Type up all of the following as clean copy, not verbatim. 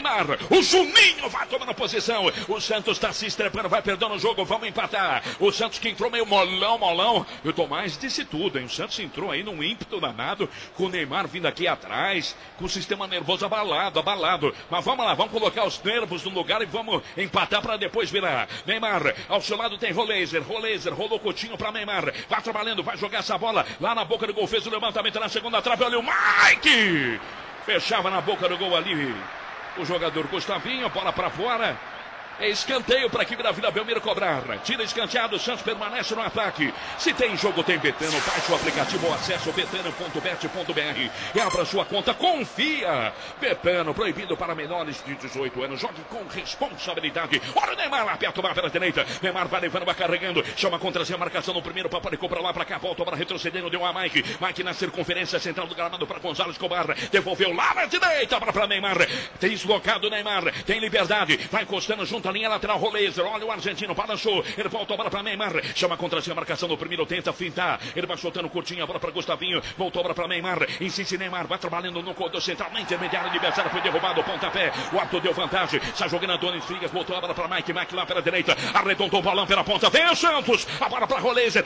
Neymar, o Juninho vai tomando posição. O Santos está se estrepando, vai perdendo o jogo, vamos empatar. O Santos que entrou meio molão. E o Tomás disse tudo, hein? O Santos entrou aí num ímpeto danado, com o Neymar vindo aqui atrás, com o sistema nervoso abalado. Mas vamos lá, vamos colocar os nervos no lugar e vamos empatar para depois virar. Neymar, ao seu lado tem Roleiser, rolou Coutinho para Neymar. Vai trabalhando, vai jogar essa bola lá na boca do gol, fez o levantamento na segunda trave, olha o Mike! Fechava na boca do gol ali o jogador Gustavinho, bola para fora. É escanteio para a equipe da Vila Belmiro cobrar. Tira escanteado, o Santos permanece no ataque. Se tem jogo, tem Betano. Baixe o aplicativo ou acesse o betano.bet.br e abra sua conta. Confia! Betano, proibido para menores de 18 anos. Jogue com responsabilidade. Olha o Neymar lá perto, lá pela direita. Neymar vai levando, vai carregando. Chama contra si a marcação no primeiro. Paparicou para lá, para cá. Volta para retrocedendo. Deu a Mike. Mike na circunferência central do gramado para Gonzalo Escobar. Devolveu lá na direita para Neymar. Tem deslocado o Neymar. Tem liberdade. Vai encostando junto a linha lateral, Roleiser, olha o argentino, balançou, ele voltou a bola para Neymar, chama contra si a marcação no primeiro, tenta fintar, ele vai soltando curtinho a bola para Gustavinho, voltou a bola para Neymar, insiste Neymar, vai trabalhando no corredor central, na intermediária, adversário foi derrubado, pontapé, o árbitro deu vantagem, sai jogando Adonis Frias, voltou a bola para Mike lá pela direita, arredondou o balão pela ponta, vem o Santos, a bola para Roleiser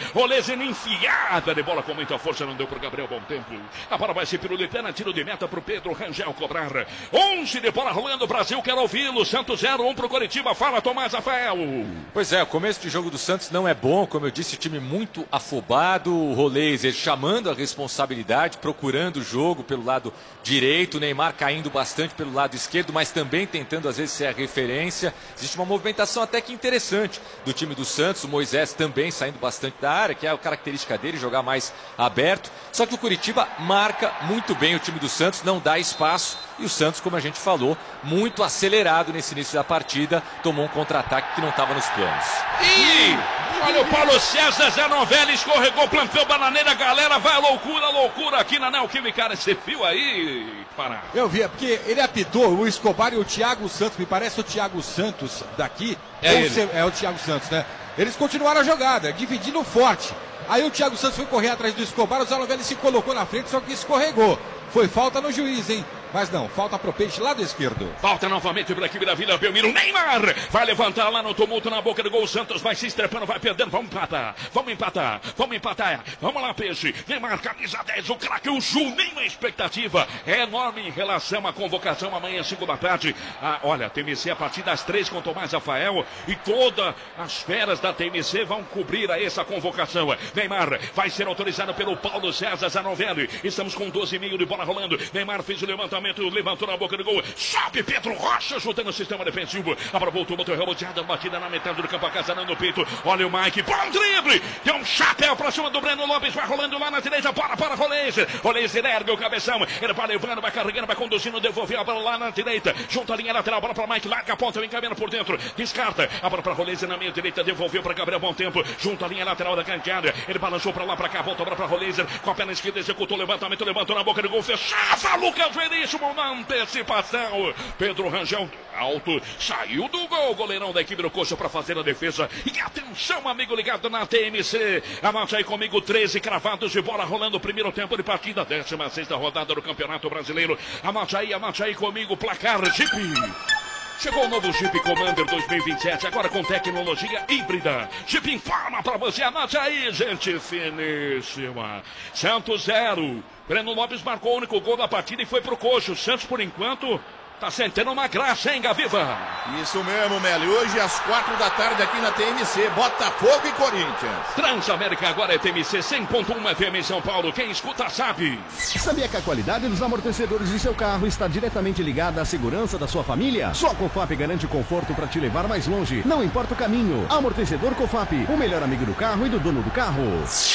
enfiada de bola com muita força, não deu para Gabriel Bom Tempo, a bola vai ser pirulitana, tiro de meta para o Pedro Rangel cobrar, 11 de bola rolando, Brasil quer ouvi-lo, Santos 0-1 para o Coritiba. Fala, Tomás Rafael. Pois é, o começo de jogo do Santos não é bom, como eu disse, o time muito afobado, o Roleiser chamando a responsabilidade, procurando o jogo pelo lado direito, o Neymar caindo bastante pelo lado esquerdo, mas também tentando às vezes ser a referência. Existe uma movimentação até que interessante do time do Santos, o Moisés também saindo bastante da área, que é a característica dele, jogar mais aberto. Só que o Coritiba marca muito bem o time do Santos, não dá espaço, e o Santos, como a gente falou, muito acelerado nesse início da partida, tomou um contra-ataque que não estava nos planos. E olha o Paulo César, Zé Novelli escorregou, plantou bananeira, galera, vai loucura aqui na Neoquímica. Cara, você viu aí, Pará? Eu vi, é porque ele apitou o Escobar e o Thiago Santos, me parece o Thiago Santos daqui, é o Thiago Santos, né? Eles continuaram a jogada, dividindo forte. Aí o Thiago Santos foi correr atrás do Escobar, o Zé Novelli se colocou na frente, só que escorregou. Foi falta no juiz, hein? Mas não, falta pro Peixe, lado esquerdo. Falta novamente para a equipe da Vila Belmiro. Neymar vai levantar lá no tumulto na boca do gol. Santos vai se estrepando, vai perdendo. Vamos empatar. Vamos lá, Peixe. Neymar, camisa 10, o craque, o Juninho. A expectativa é enorme em relação à convocação amanhã, 5 da tarde. Olha, TMC a partir das 3 com Tomás Rafael e todas as feras da TMC vão cobrir a essa convocação. Neymar vai ser autorizado pelo Paulo César Zanovelli. Estamos com 12,5 de bola rolando. Neymar fez o levantamento, levantou na boca do gol. Sobe Pedro Rocha, ajudando o sistema defensivo. A bola voltou, botou reboteada, batida na metade do campo, acasando no peito. Olha o Mike, bom drible. Deu um chapéu pra cima do Breno Lopes, vai rolando lá na direita, bola para Roleiser. Roleiser ergue o cabeção, ele vai levando, vai carregando, vai conduzindo, devolveu a bola lá na direita. Junta a linha lateral, bola para Mike, larga a ponta, vem caminhando por dentro, descarta. A bola para Roleiser na meia direita, devolveu para Gabriel Bom Tempo. Junta a linha lateral da canteada, ele balançou para lá, para cá, volta a bola para Roleiser. Com a perna esquerda, executou o levantamento, levantou na boca do gol, fechava Lucas Veríssimo na antecipação. Pedro Rangel alto, saiu do gol, goleirão da equipe do Coxa para fazer a defesa. E atenção, amigo ligado na TMC, anote aí comigo, 13 cravados de bola rolando, primeiro tempo de partida, 16ª rodada do Campeonato Brasileiro. Anote aí comigo, placar Jeep. Chegou o novo Jeep Commander 2027, agora com tecnologia híbrida. Jeep informa pra você, anote aí, gente finíssima. Santos 0. Breno Lopes marcou o único gol da partida e foi pro Coxa. O Santos, por enquanto, tá sentindo uma graça, hein, Gaviva? Isso mesmo, Meli. Hoje, às 4 da tarde, aqui na TMC, Botafogo e Corinthians. Transamérica agora é TMC 100.1 FM em São Paulo. Quem escuta sabe. Sabia que a qualidade dos amortecedores de seu carro está diretamente ligada à segurança da sua família? Só a Cofap garante conforto para te levar mais longe. Não importa o caminho. Amortecedor Cofap, o melhor amigo do carro e do dono do carro.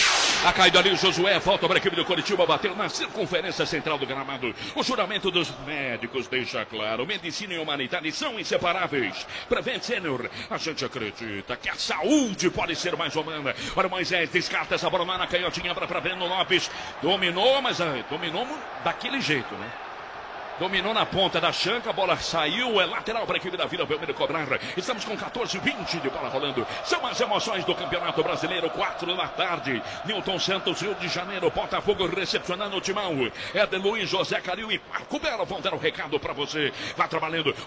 A caída ali o Josué, falta para a equipe do Coritiba, bateu na circunferência central do gramado. O juramento dos médicos deixa claro, medicina e humanidade são inseparáveis. Prevent Senior, a gente acredita que a saúde pode ser mais humana. Olha o Moisés, descarta essa bola lá na canhotinha para Breno Lopes. Dominou, mas dominou daquele jeito, né? Dominou na ponta da chanca, a bola saiu, é lateral para a equipe da Vila Belmiro cobrar. Estamos com 14-20 de bola rolando. São as emoções do Campeonato Brasileiro, 4 da tarde. Newton Santos, Rio de Janeiro, Botafogo recepcionando o timão. Éder Luiz, José Calil e Marco Belo vão dar o recado para você. Vai trabalhando.